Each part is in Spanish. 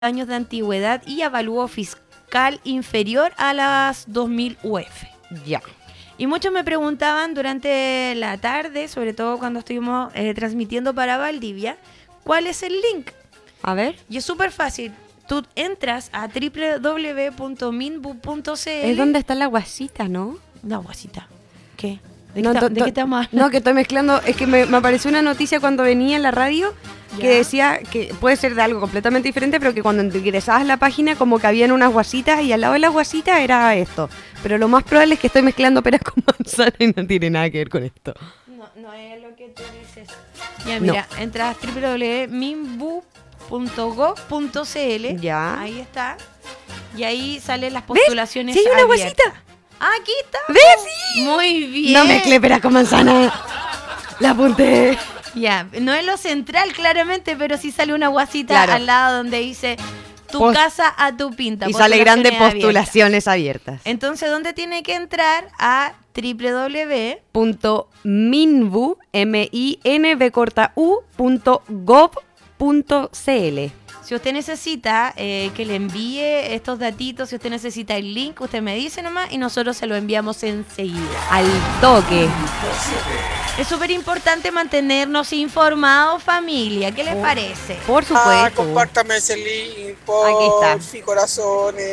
años de antigüedad y avalúo fiscal inferior a las 2000 UF. Ya. Y muchos me preguntaban durante la tarde, sobre todo cuando estuvimos transmitiendo para Valdivia, ¿cuál es el link? A ver. Y es súper fácil. Tú entras a www.minbu.cl. Es donde está la guasita, ¿no? No, guasita. ¿Qué? ¿De No, qué estamos hablando? No, que estoy mezclando. Es que me apareció una noticia cuando venía en la radio que decía que puede ser de algo completamente diferente, pero que cuando ingresabas a la página como que habían unas guasitas y al lado de las guasitas era esto. Pero lo más probable es que estoy mezclando peras con manzana y no tiene nada que ver con esto. No es lo que tú dices. Ya, mira, entras a www.minbu.gov.cl. Ya. Ahí está. Y ahí salen las postulaciones. ¿Sí hay una abiertas. guasita? Ah, aquí está. ¿Ves? Sí. Muy bien. No mezclé peras con manzana. La apunté. Ya, no es lo central claramente, pero sí sale una guasita Claro. al lado donde dice tu casa a tu pinta. Y sale grande postulaciones postulaciones abiertas. Entonces, ¿dónde tiene que entrar? A .minbu, minvu.gov.cl. Si usted necesita que le envíe estos datitos, si usted necesita el link, usted me dice nomás y nosotros se lo enviamos enseguida. Al toque. Es súper importante mantenernos informados, familia. ¿Qué les parece? Por supuesto. Compártame ese link, Aquí está. por corazones.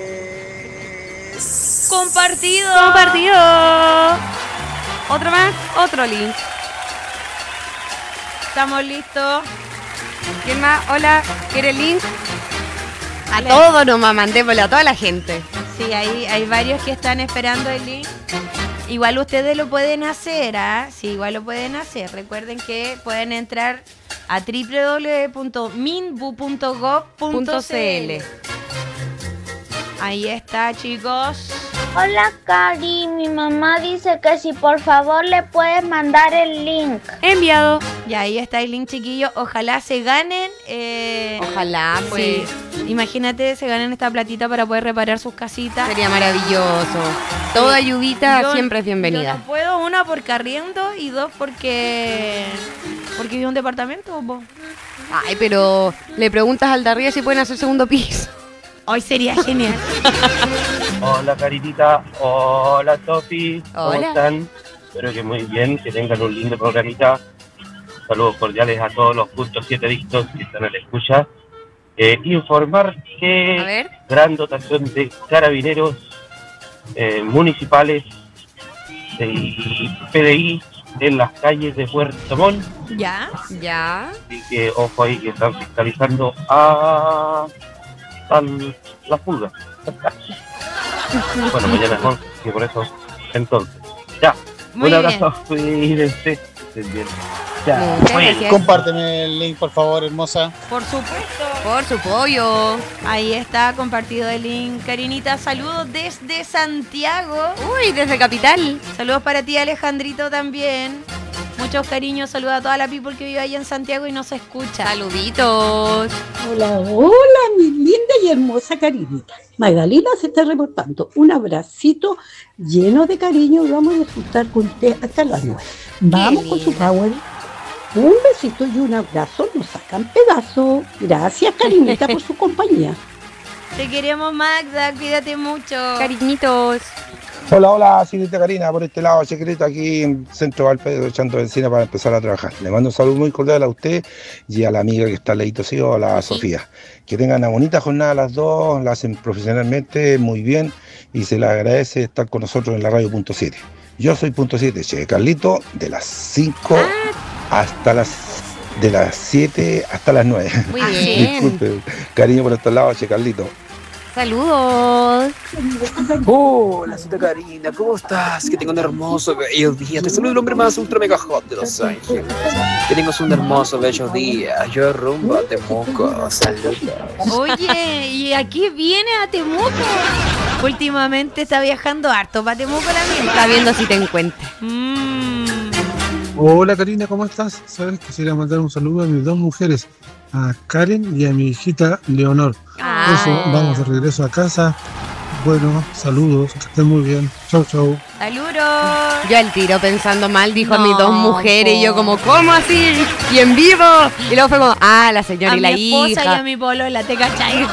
Compartido. Otro más, otro link. Estamos listos. ¿Quién más? Hola, ¿quiere el link? A Dale. todos nomás, mandémosle a toda la gente. Sí, hay varios que están esperando el link. Igual ustedes lo pueden hacer, ¿ah? Sí, igual lo pueden hacer. Recuerden que pueden entrar a www.minbu.gov.cl. Ahí está, chicos. Hola Cari, mi mamá dice que si por favor le puedes mandar el link. Enviado. Y ahí está el link, chiquillos. Ojalá se ganen. Ojalá, pues. Sí. Imagínate, se ganen esta platita para poder reparar sus casitas. Sería maravilloso. Toda ayudita siempre es Yo bienvenida. no puedo, una porque arriendo y dos porque vivo en un departamento. Po. Ay, pero le preguntas al de arriba si pueden hacer segundo piso. Hoy sería genial. Hola Caritita, hola Tofi, ¿cómo Hola. están? Espero que muy bien, que tengan un lindo programita. Saludos cordiales a todos los .7 adictos que están a la escucha. Informar A que ver. gran dotación de carabineros municipales y PDI en las calles de Puerto Montt. ¿Ya? Ya. Así que ojo ahí que están fiscalizando a la fuga. Bueno, mañana es 11, y por eso, entonces, ya. Muy Un abrazo, cuídense. Estén bien. Ya. Muchas gracias. Compárteme el link, por favor, hermosa. Por supuesto. Por su pollo. Ahí está compartido el link. Karinita, saludos desde Santiago. Uy, desde Capital. Saludos para ti, Alejandrito, también. Muchos cariños, saludos a toda la people que vive ahí en Santiago y nos escucha. Saluditos. Hola, mi linda y hermosa Carinita. Magdalena se está reportando. Un abracito lleno de cariño y vamos a disfrutar con usted hasta las 9. Vamos con su power. Un besito y un abrazo, nos sacan pedazos. Gracias, Carinita, por su compañía. Te queremos, Magda, cuídate mucho. Cariñitos. Hola, señorita Karina, por este lado, secreto aquí en Centro Valpedro, echando benzina para empezar a trabajar. Le mando un saludo muy cordial a usted y a la amiga que está al ladito, sí, a la Sofía. Que tengan una bonita jornada las dos, la hacen profesionalmente muy bien y se les agradece estar con nosotros en la radio .7. Yo soy .7, Che Carlito, de las 5 hasta de las 7 hasta las 9. Muy bien. Disculpe, cariño por estos lados, Che Carlito. Saludos. Hola, cita Karina, ¿cómo estás? Que tengo un hermoso bello día. Te saludo el hombre más ultra mega hot de Los Ángeles. Que tengas un hermoso bello día. Yo rumbo a Temuco. Saludos. Oye, ¿y aquí viene a Temuco? Últimamente está viajando harto para Temuco la mía. Está viendo si te encuentra. Hola Karina, ¿cómo estás? Sabes, quisiera mandar un saludo a mis dos mujeres, a Karen y a mi hijita Leonor. Eso, vamos de regreso a casa Bueno, saludos, que estén muy bien. Chau, chau. ¡Saludos! Yo al tiro pensando mal, dijo a No, mis dos mujeres, y yo po. como, ¿cómo así? Y en vivo. Y luego fue como, la señora A y la mi esposa hija. y a mi polola, ¿te cachai?